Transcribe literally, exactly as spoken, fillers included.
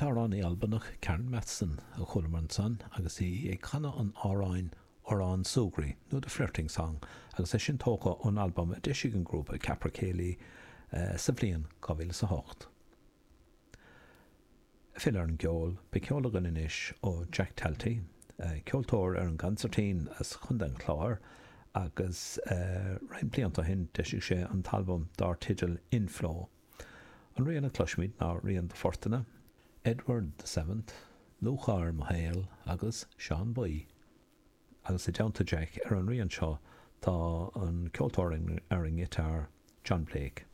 tárán í albanach Karen Matheson a chulaman san agus í ag chana an áráin Orán Sugri, nó de Flirting Song, agus é sin tócha ón album a deisig an grúpa Capercaillie uh, sa bhliain two thousand eight. Fill ar an geol, be ceolagan inis ó Jack Talty, uh, ceoltóir ar an gancertín as chundan chlár, agus uh, raim blianta hin deisig sé an talbum dar titil Inflow. An rian a cluismid ná rian de Fortuna, Edward the Seventh, Luchar Mahail agus Sean Boy. Agus i downta Jack ar an rian seo tá an ceoltóir ar an gitar John Blake.